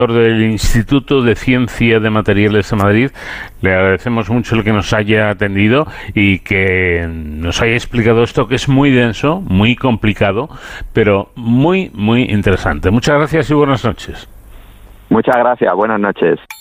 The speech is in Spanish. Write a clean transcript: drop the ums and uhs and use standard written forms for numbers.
del Instituto de Ciencia de Materiales de Madrid. Le agradecemos mucho el que nos haya atendido y que nos haya explicado esto, que es muy denso, muy complicado, pero muy, muy interesante. Muchas gracias y buenas noches. Muchas gracias, buenas noches.